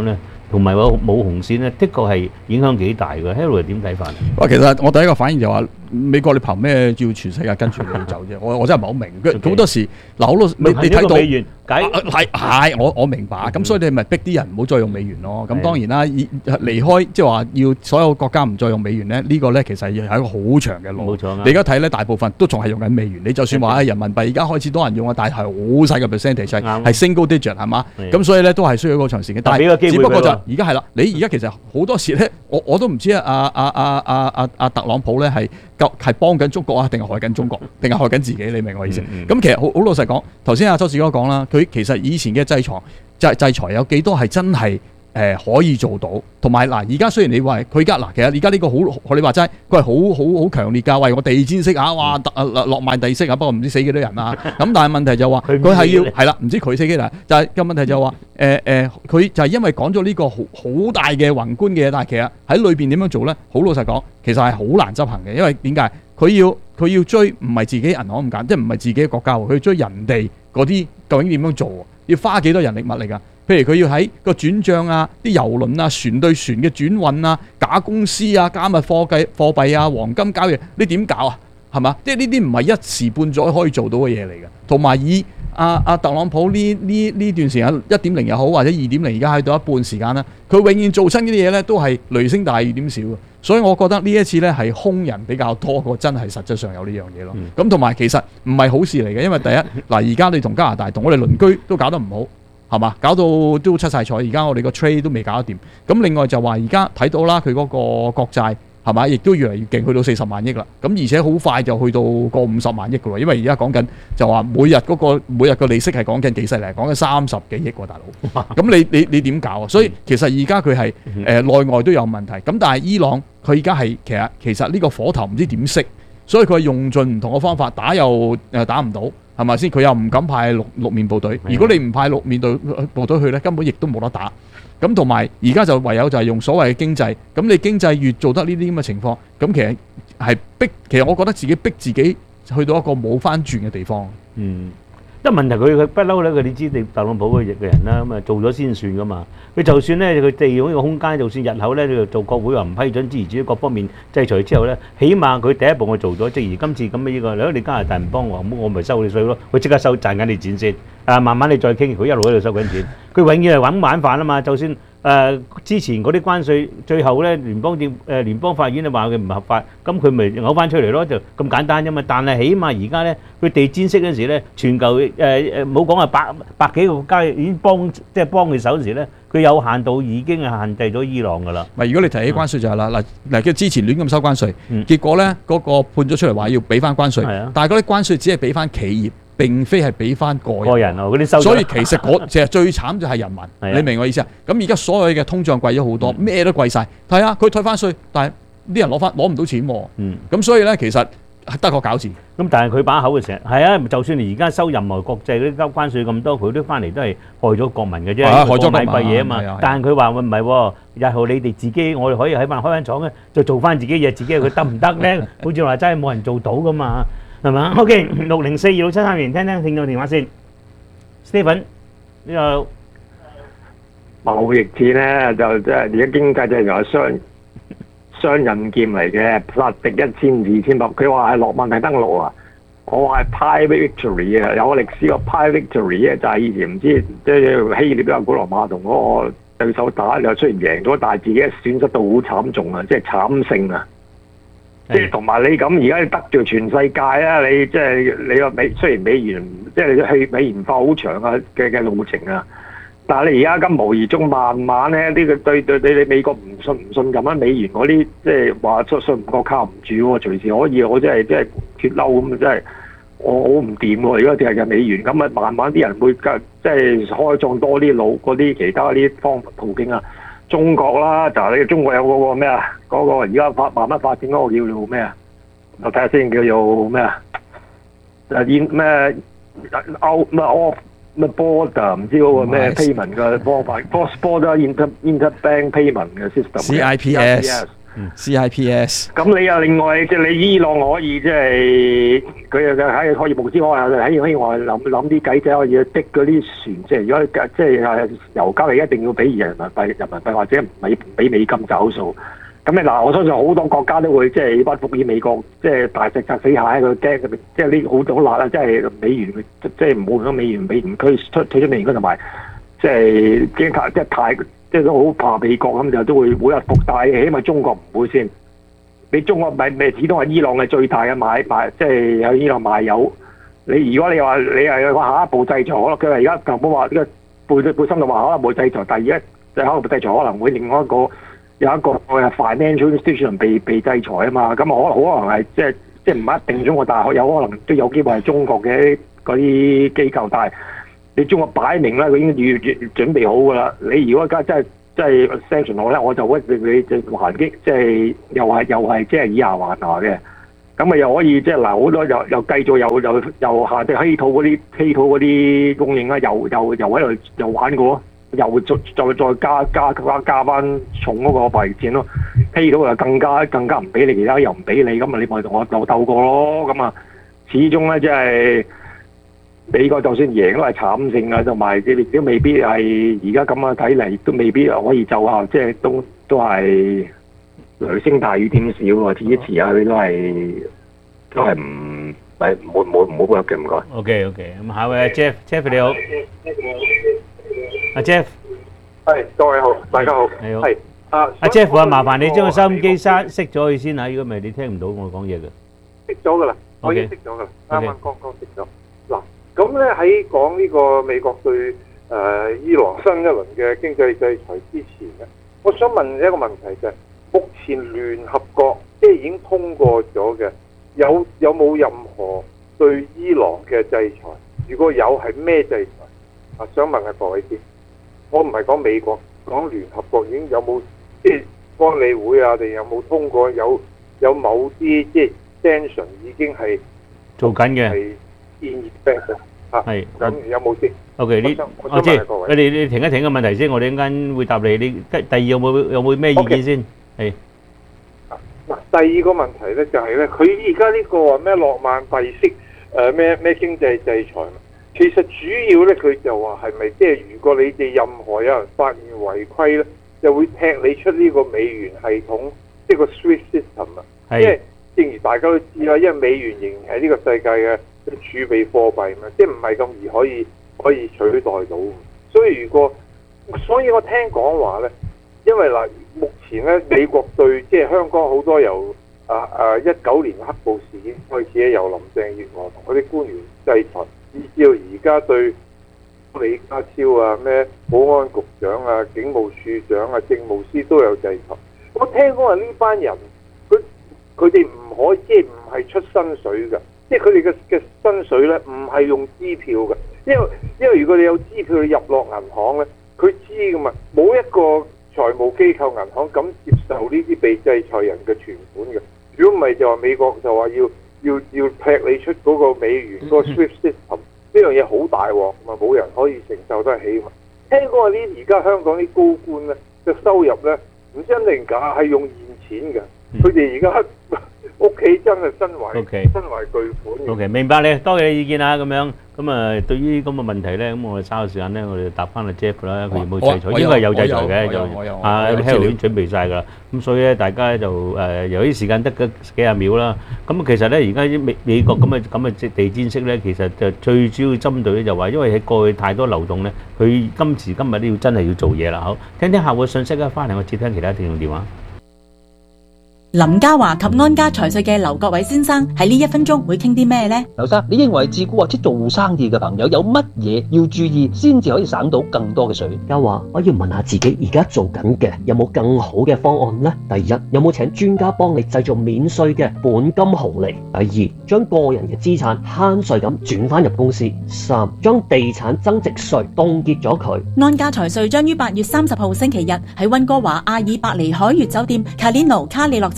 同埋冇冇紅線咧，的確係影響幾大嘅。Harold 點睇法？ 哇，其實我第一個反應就話美國你憑咩要全世界跟住你走啫？我我真係唔係好明。好多時嗱，好多你你睇到係係我我明白。咁所以你咪逼啲人唔好再用美元咯。咁當然啦，離開即係話要所有國家唔再用美元咧，呢個咧其實係一個好長嘅路。冇錯。你而家睇咧，大部分都仲係用緊美元。你就算話人民幣而家開始多人用啊，但係好細嘅 percentage 係 single digit 係嘛？咁所以咧都係需要一個長時間。但係只不過就而家係啦，你而家其實好多時咧，我我都唔知啊啊啊啊啊啊啊特朗普咧係係幫緊中國啊，定係害緊中國，定係害緊自己？你明我意思？咁、嗯嗯、其實好好老實講，頭先阿周志哥講啦，佢其實以前嘅制裁制制裁有幾多係真係誒、呃、可以做到？同埋嗱，而家雖然你話佢而家嗱，其實而家呢個好學你話齋，佢係好好好強烈㗎，為我地戰式啊，哇特落曼地式啊，不過唔知死幾多人啊。咁但係問題就話佢係要係啦，唔知佢死幾多人，就係、是、個問題就話誒誒，佢、呃呃、就係因為講咗呢個好好大嘅宏觀嘅嘢，但係其實喺裏邊點樣做咧？好老實講，其實係好難執行嘅，因為點解？佢要佢要追唔係自己銀行咁簡單，即係唔係自己嘅國家喎，佢要追人哋嗰啲究竟點樣做？要花幾多人力物力啊？譬如佢要喺個轉帳啊、啲郵輪啊、船對船嘅轉運啊、假公司啊、加密貨幣貨幣啊、黃金交易，你點搞啊？係嘛？即係呢啲唔係一時半載可以做到嘅嘢嚟嘅。同埋以阿阿特朗普呢呢呢段時間一點零又好，或者二點零而家喺度一半時間啦，佢永遠做親呢啲嘢咧都係雷聲大雨點少嘅。所以我覺得呢一次咧係兇人比較多過真係實質上有呢樣嘢咯。咁同埋其實唔係好事嚟嘅，因為第一嗱而家你同加拿大同我哋鄰居都搞得唔好，係嘛？搞到都出晒彩，而家我哋個 trade 都未搞得掂。咁另外就話而家睇到啦，佢嗰個國債係嘛，亦都越嚟越勁，去到四十萬億啦。咁而且好快就去到個五十萬億嘅喎，因為而家講緊就話每日嗰個每日個利息係講緊幾犀利，講緊三十幾億喎，大佬。咁你你你點搞啊？所以其實而家佢係誒內外都有問題。咁但係伊朗佢而家係其實其實呢個火頭唔知點熄，所以佢係用盡唔同嘅方法打又誒打唔到。係咪先？佢又唔敢派六六面部隊。如果你唔派六面隊部隊去咧，根本亦都冇得打。咁同埋而家就唯有就係用所謂嘅經濟。咁你經濟越做得呢啲咁嘅情況，咁其實係逼。其實我覺得自己逼自己去到一個冇翻轉嘅地方。 嗯。因為問題佢佢不嬲咧，佢你知你特朗普嘅嘅人啦，咁啊做咗先算噶嘛。佢就算咧，佢利用呢個空間，就算日後咧，你做國會話唔批准支持各方面制裁之後咧，起碼佢第一步我做咗，正如今次咁嘅呢個，如果你加拿大唔幫我，咁我咪收你稅咯，佢即刻收賺緊你錢先。啊，慢慢你再傾，佢一路喺度收緊錢，佢永遠係揾晚飯啊嘛。就算誒之前嗰啲關稅，最後咧聯邦政誒聯邦法院就話佢唔合法，咁佢咪嘔翻出嚟咯，就咁簡單啫嘛。但係起碼而家咧，佢地氈式嗰時咧，全球誒誒冇講話百百幾個國家已經幫即係幫佢手嗰時咧，佢有限度已經係限制咗伊朗噶啦。 咪如果你提起關稅就係啦，嗱嗱，佢之前亂咁收關稅，結果咧嗰個判咗出嚟話要俾翻關稅，但係嗰啲關稅只係俾翻企業。並非係俾翻個人，個人啊嗰啲收，所以其實嗰其實最慘就係人民，你明我意思啊？咁而家所有嘅通脹貴咗好多，咩都貴晒。睇下佢退翻稅，但係啲人攞翻攞唔到錢喎。嗯，咁所以咧其實得個餃子。 咁但係佢把口嘅成日係啊，就算你而家收任何國際嗰啲關稅咁多，佢都翻嚟都係害咗國民嘅啫，害咗買貴嘢啊嘛。但係佢話唔係喎，日後你哋自己，我哋可以喺翻開間廠咧，就做翻自己嘢，自己佢得唔得咧？好似話真係冇人做到噶嘛。係嘛 ？OK， 六零四二六七三零，聽聽聽到電話先。Stephen， 呢個貿易戰咧就即係而家經濟就係雙雙刃劍嚟嘅，殺敵一千二千百。佢話係諾曼第登陸啊，我話係 Private Victory 啊，有個歷史個 Private Victory 啊，就係以前唔知即係希臘啊古羅馬同嗰個對手打，又雖然贏咗，但係自己損失到好慘重啊，即係慘勝啊！即係同埋你咁而家你得罪全世界啊！你即係你個美雖然美元即係你去美元化好長啊嘅嘅路程啊，但係你而家咁無疑中慢慢咧呢個對對你你美國唔信唔信任啊美元嗰啲即係話信信唔過靠唔住喎，隨時可以我真係即係脫嬲咁啊！真係我我唔掂喎！而家淨係嘅美元咁啊，慢慢啲人會即係開創多啲路嗰啲其他啲方途徑啊！中國啦，就係你中國有嗰個咩啊？嗰個而家發慢慢發展嗰個叫做咩啊？我睇下先，叫做咩啊？誒現咩歐咩 off 咩 border 唔知嗰個咩 payment 嘅方法 cross border inter interbank payment 嘅 system。 C I P S C I P S。 咁你又另外即係你伊朗可以即係佢又喺可以無之可喺喺喺外諗諗啲計仔可以滴嗰啲船，即係如果即係油交易一定要俾人民幣人民幣或者唔係俾美金找數。咁你嗱，我相信好多國家都會即係屈服於美國，即係大石砸死蟹，佢驚即係呢好好辣啦，即係美元即係唔好用美元美元區出退出美元區同埋，即係驚太即係太即係都好怕美國咁就都會會屈服，但係起碼中國唔會先。你中國咪咪始終係伊朗嘅最大嘅買買，即係喺伊朗賣油。你如果你話你係話下一步制裁，可能佢話而家特朗普話呢個背背心就話可能會制裁，但係而家就可能制裁可能會另外一個。有一個誒 financial institution 被被制裁啊嘛，咁可能可能係即係即係唔一定中國大學，有可能都有機會係中國嘅嗰啲機構，但係你中國擺明啦，佢已經預預準備好㗎啦。你如果而家真係真係 sanction 我咧，我就會你你就還擊，即係又係又係即係以牙還牙嘅。咁啊又可以即係嗱好多又又繼續又又又下啲稀土嗰啲稀土嗰啲供應啦，又又又喺度又玩過。又再再再加加加加翻重嗰個幣錢咯，稀土又更加更加唔俾你，其他又唔俾你，咁啊你咪同我鬥鬥過咯，咁啊始終咧即係美國就算贏都係慘勝啊，同埋你都未必係而家咁啊睇嚟都未必可以奏效，即係都都係雷聲大雨點少喎，遲一遲下佢都係都係唔係冇冇唔好嘅唔該。 OK OK，咁下位阿 Jeff Jeff 你好。阿 Jeff， 係各位好，大家好， 你好， 係啊， 阿 Jeff 啊，麻煩你將個收音機閂熄咗佢先嚇，如果唔係你聽唔到我講嘢嘅。 熄咗噶啦，我已經熄咗噶啦，啱啱剛剛熄咗。嗱，咁咧喺講呢個美國對誒伊朗新一輪嘅經濟制裁之前咧，我想問一個問題就係，目前聯合國即係已經通過咗嘅，有有冇任何對伊朗嘅制裁？如果有，係咩制裁？啊，想問下各位先，我唔係講美國，講聯合國已經有冇即係安理會啊？定有冇通過有有某啲即係 sanction 已經係做緊嘅， 係建議嘅嚇， 係咁有冇先 ？OK，呢我知，你哋你停一停個問題先，我哋一陣間會答你。你第二有冇有冇咩意見先？係嗱，第二個問題咧就係咧，佢而家呢個咩諾曼第息誒咩咩經濟制裁。其實主要咧，佢就話係咪即係如果你哋任何有人發現違規咧，就會踢你出呢個美元系統，即係個 SWIFT system 啊。即係正如大家都知啦，因為美元仍然係呢個世界嘅儲備貨幣嘛，即係唔係咁易可以可以取代到。所以如果，所以我聽講話咧，因為嗱，目前咧美國對即係香港好多由啊啊一九年黑暴事件開始咧，由林鄭月娥同嗰啲官員制裁。以至到而家對李家超啊、咩保安局長啊、警務處長啊、政務司都有制裁。我聽講話呢班人，佢佢哋唔可以即係唔係出薪水㗎，即係佢哋嘅嘅薪水咧唔係用支票㗎，因為因為如果你有支票你入落銀行咧，佢知㗎嘛，冇一個財務機構銀行敢接受呢啲被制裁人嘅存款嘅。如果唔係就話美國就話要。要要踢你出嗰個美元嗰個 SWIFT system 呢樣嘢好大鑊，咁啊冇人可以承受得起嘛。聽講話啲而家香港啲高官咧嘅收入咧唔知真定假，係用現錢嘅。佢哋而家屋企真係身懷身懷巨款。 O K， 明白你，多謝你意見啊，咁樣咁啊，對於咁嘅問題咧，咁我哋稍後時間咧，我哋答翻阿 Jeff 啦，佢有冇制裁？應該係有制裁嘅，就啊 Harry 已經準備曬㗎啦。咁所以咧，大家就誒由於時間得嗰幾廿秒啦，咁其實咧，而家美美國咁嘅咁嘅地氈式咧，其實就最主要針對咧就話，因為喺過去太多流動咧，佢今時今日都要真係要做嘢啦。好，聽聽客戶信息啦，翻嚟我接聽其他聽眾電話。 林嘉華及安家財稅嘅劉國偉先生喺呢一分鐘會傾啲咩呢？ 劉生，你認為自雇或者做生意嘅朋友有乜嘢要注意，先至可以省到更多嘅稅？ 嘉華，我要問下自己而家做緊嘅有冇更好嘅方案呢？第一，有冇請專家幫你製造免稅嘅本金紅利？第二，將個人嘅資產慳稅咁轉翻入公司。三，將地產增值稅凍結咗佢。 安家財稅將於八月三十號星期日喺溫哥華阿爾伯尼海悅酒店 Calino 卡利諾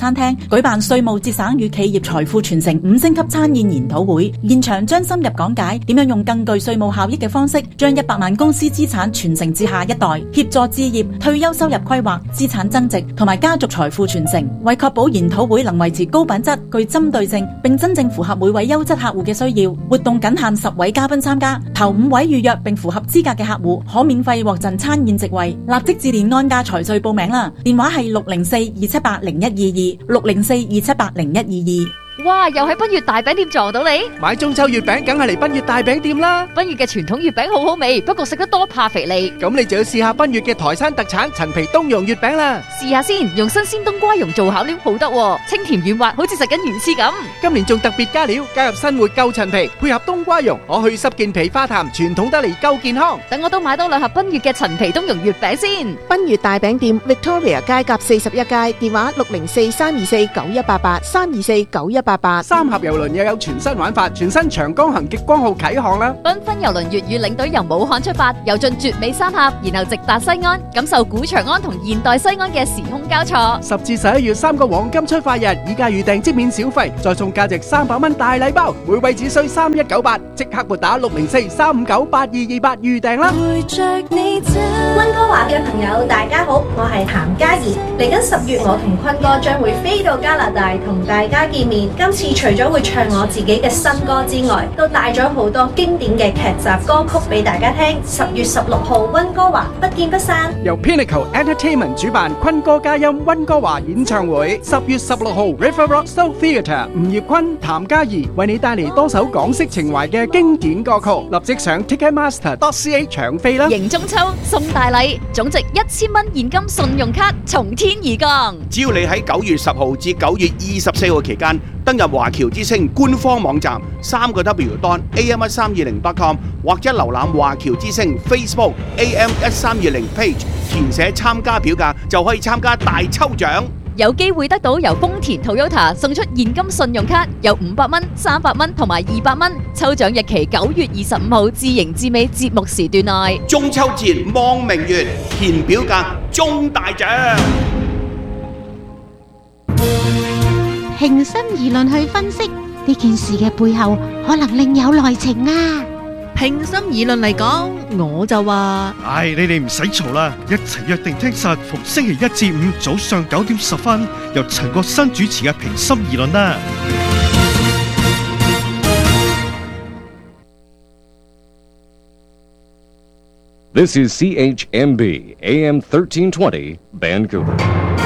餐廳舉辦稅務節省與企業財富傳承五星級餐宴研討會，現場將深入講解點樣用更具稅務效益嘅方式，將一百萬公司資產傳承至下一代，協助置業、退休收入規劃、資產增值同埋家族財富傳承。為確保研討會能維持高品質、具針對性，並真正符合每位優質客戶嘅需要，活動僅限十位嘉賓參加，頭五位預約並符合資格嘅客戶可免費獲贈餐宴席位。立即致電安家財稅報名啦，電話係六零四二七八零一二二六零四二七八零一二二。 哇！又喺奔月大餅店撞到你， 買中秋月餅梗係嚟奔月大餅店啦。 奔月嘅傳統月餅好好味，不過食得多怕肥膩。 咁你就要試下奔月嘅台山特產陳皮冬蓉月餅啦。 試下先，用新鮮冬瓜蓉做巧料好得喎，清甜軟滑，好似食緊魚翅咁。 今年仲特別加料，加入新活夠陳皮，配合冬瓜蓉，可去濕健脾化痰，傳統得嚟夠健康。 等我都買多兩盒奔月嘅陳皮冬蓉月餅先。 奔月大餅店 Victoria 街甲四十一街，電話六零四三二四九一八八三二四九一八八。 三峽郵輪又有全新玩法，全新長江行極光號啟航啦！ 繽紛郵輪粵語領隊由武漢出發，遊進絕美三峽，然後直達西安，感受古長安同現代西安嘅時空交錯。 十至十一月三個黃金出發日，以價預訂即免小費，再送價值三百蚊大禮包，每位只需三一九八，即刻撥打六零四三五九八二二八預訂啦！ 溫哥華嘅朋友大家好，我係譚嘉怡。嚟緊十月，我同坤哥將會飛到加拿大同大家見面。今次除咗會唱我自己嘅新歌之外，都帶咗好多經典嘅劇集歌曲俾大家聽。十月十六號溫哥華不見不散。 由 Pinnacle Entertainment 主辦坤歌嘉音溫哥華演唱會，十月十六號 River Rock Soul Theatre， 吳業坤、譚嘉怡為你帶嚟多首港式情懷嘅經典歌曲，立即上 Ticketmaster dot c a 搶飛啦！ 迎中秋送大禮，總值一千蚊現金信用卡從天而降。 只要你喺九月十號至九月二十四號期間登入華僑之星官方網站三個 W dot A M 一三二零 dot com 或者瀏覽華僑之星 Facebook A M 一三二零 page， 填寫參加表格就可以參加大抽獎， 有機會得到由豐田 Toyota 送出現金信用卡，有五百蚊、三百蚊同埋二百蚊。抽獎日期九月二十五號至迎至尾節目時段內。 中秋節望明月，填表格中大獎。 平心而論去分析呢件事嘅背後，可能另有內情啊！ 平心而論嚟講，我就話： 唉，你哋唔使嘈啦，一齊約定聽實逢星期一至五早上九點十分，由陳國新主持嘅平心而論啦。 This is C H M B A M thirteen twenty Vancouver。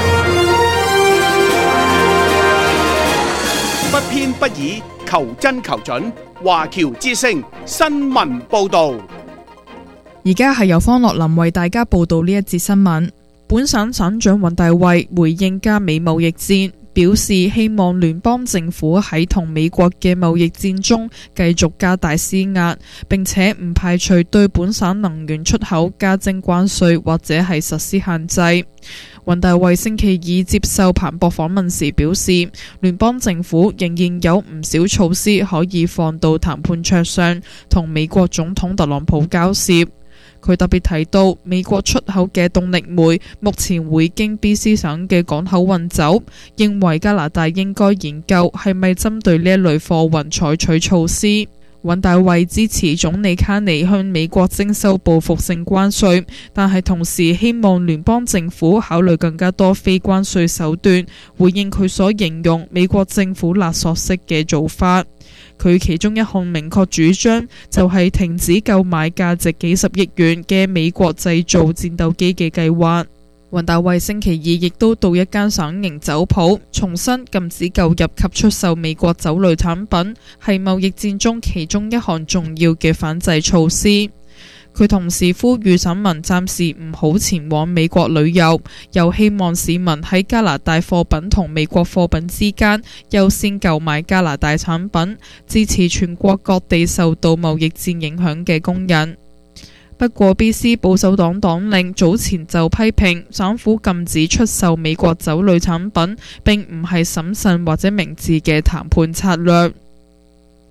不偏不倚，求真求準。華僑之聲新聞報道。 而家係由方樂林為大家報道呢一節新聞。本省省長尹大衛回應加美貿易戰，表示希望聯邦政府喺同美國嘅貿易戰中繼續加大施壓，並且唔排除對本省能源出口加徵關稅或者係實施限制。尹大衛星期二接受彭博訪問時表示，聯邦政府仍然有唔少措施可以放到談判桌上，同美國總統特朗普交涉。佢特別提到，美國出口嘅動力煤目前會經 B C 省嘅港口運走，認為加拿大應該研究係咪針對呢一類貨運採取措施。尹大衛支持總理卡尼向美國徵收報復性關稅，但係同時希望聯邦政府考慮更加多非關稅手段，回應佢所形容美國政府勒索式嘅做法。佢其中一項明確主張就係停止購買價值幾十億元嘅美國製造戰鬥機嘅計劃。尹大衛星期二亦都到一間省營酒鋪，重申禁止購入及出售美國酒類產品係貿易戰中其中一項重要嘅反制措施。佢同時呼籲省民暫時唔好前往美國旅遊，又希望市民喺加拿大貨品同美國貨品之間優先購買加拿大產品，支持全國各地受到貿易戰影響嘅工人。不過 B C 保守黨黨領早前就批評省府禁止出售美國酒類產品並唔係審慎或者明智嘅談判策略。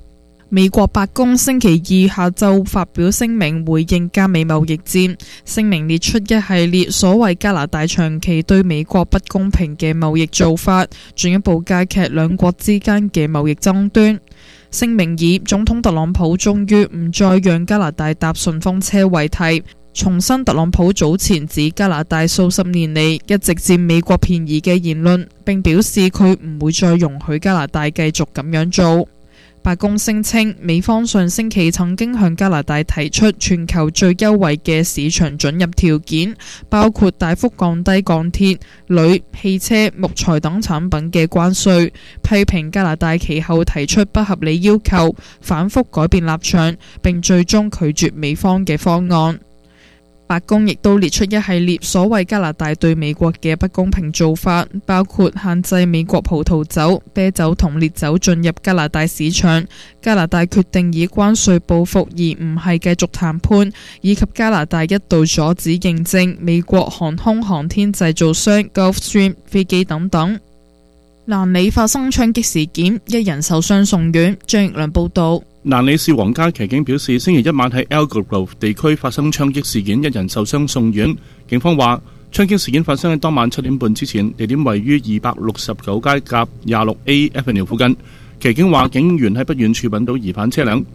美國白宮星期二下晝發表聲明回應加美貿易戰，聲明列出一系列所謂加拿大長期對美國不公平嘅貿易做法，進一步加劇兩國之間嘅貿易爭端。聲明以總統特朗普終於唔再讓加拿大搭順風車為題，重申特朗普早前指加拿大數十年嚟一直佔美國便宜嘅言論，並表示佢唔會再容許加拿大繼續咁樣做。白宮聲稱，美方上星期曾經向加拿大提出全球最優惠嘅市場准入條件，包括大幅降低鋼鐵、鋁、汽車、木材等產品嘅關稅，批評加拿大其後提出不合理要求，反覆改變立場，並最終拒絕美方嘅方案。白宮亦都列出一系列所謂加拿大對美國嘅不公平做法，包括限制美國葡萄酒、啤酒同烈酒進入加拿大市場，加拿大決定以關稅報復而唔係繼續談判，以及加拿大一度阻止認證美國航空航天製造商 Gulfstream 飛機等等。蘭里發生槍擊事件，一人受傷送院。張奕良報道。 蘭里市皇家騎警表示，星期一晚喺 Algarve 地區發生槍擊事件，一人受傷送院。警方話，槍擊事件發生喺當晚七點半之前，地點位於二百六十九街甲廿六 A Avenue 附近。騎警話，警員喺不遠處揾到疑犯車輛，